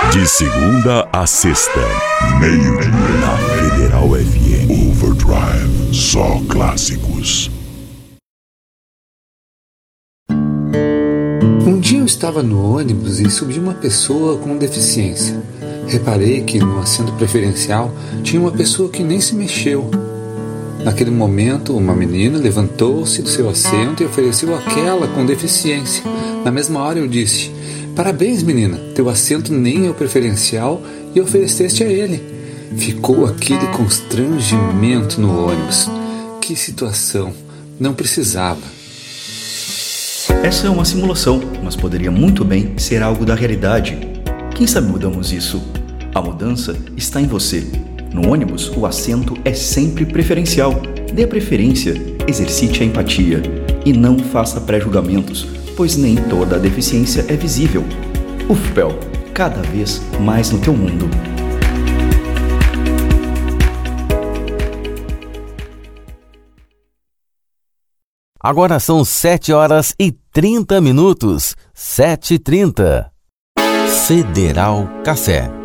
De segunda a sexta, meio-dia, na Federal FM. Overdrive, só clássicos. Um dia eu estava no ônibus e subiu uma pessoa com deficiência. Reparei que no assento preferencial tinha uma pessoa que nem se mexeu. Naquele momento, uma menina levantou-se do seu assento e ofereceu àquela com deficiência. Na mesma hora eu disse: "Parabéns, menina, teu assento nem é o preferencial e ofereceste a ele." Ficou aquele constrangimento no ônibus. Que situação, não precisava. Essa é uma simulação, mas poderia muito bem ser algo da realidade. Quem sabe mudamos isso? A mudança está em você. No ônibus, o assento é sempre preferencial. Dê a preferência, exercite a empatia e não faça pré-julgamentos, pois nem toda a deficiência é visível. UFPEL, cada vez mais no teu mundo. Agora são 7h30. 7h30. Federal Café.